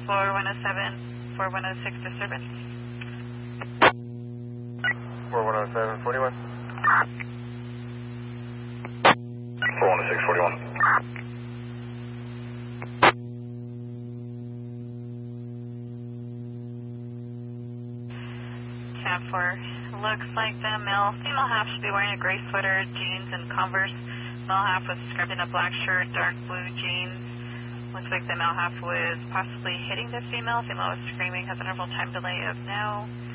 4107, 4106 disturbance. 4107, 41. 4106, 41. Cab 4. Looks like the female half should be wearing a gray sweater, jeans, and Converse. Male half was described in a black shirt, dark blue jeans. Looks like the male half was possibly hitting the female. Female was screaming, has an interval time delay of now.